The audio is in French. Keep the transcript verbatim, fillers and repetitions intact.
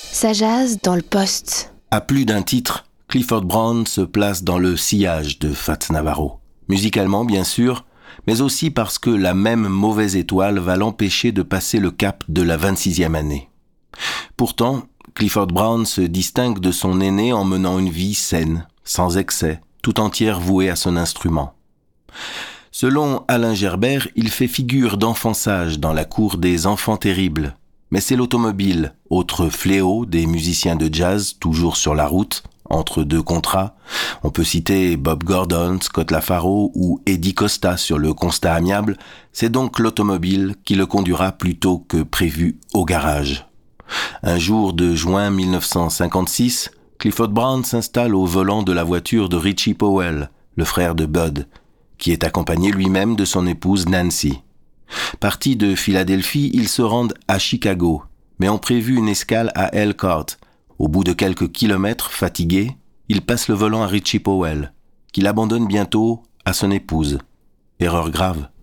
Ça jase dans le poste. À plus d'un titre, Clifford Brown se place dans le sillage de Fats Navarro. Musicalement, bien sûr, mais aussi parce que la même mauvaise étoile va l'empêcher de passer le cap de la vingt-sixième année. Pourtant, Clifford Brown se distingue de son aîné en menant une vie saine, sans excès, tout entière vouée à son instrument. Selon Alain Gerbert, il fait figure d'enfant sage dans la cour des enfants terribles. Mais c'est l'automobile, autre fléau des musiciens de jazz toujours sur la route, entre deux contrats. On peut citer Bob Gordon, Scott LaFaro ou Eddie Costa sur le Constat amiable. C'est donc l'automobile qui le conduira plus tôt que prévu au garage. Un jour de juin mille neuf cent cinquante-six, Clifford Brown s'installe au volant de la voiture de Richie Powell, le frère de Bud, qui est accompagné lui-même de son épouse Nancy. Partis de Philadelphie, ils se rendent à Chicago, mais ont prévu une escale à Elkhart. Au bout de quelques kilomètres, fatigué, il passe le volant à Richie Powell, qui l'abandonne bientôt à son épouse. Erreur grave.